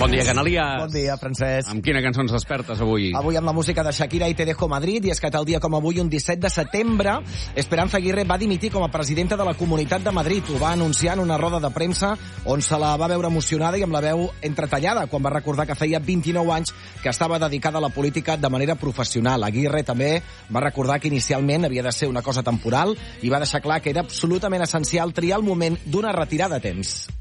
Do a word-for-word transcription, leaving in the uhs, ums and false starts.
Bon dia, Canalias. Bon dia, Francesc. Amb quina cançó ens despertes avui? Avui amb la música de Shakira i Te Dejo Madrid, i és que tal dia com avui, un disset de setembre, Esperanza Aguirre va dimitir com a presidenta de la Comunitat de Madrid. Ho va anunciar en una roda de premsa on se la va veure emocionada i amb la veu entretallada, quan va recordar que feia vint-i-nou anys que estava dedicada a la política de manera professional. Aguirre també va recordar que inicialment havia de ser una cosa temporal i va deixar clar que era absolutament essencial triar el moment d'una retirada a temps.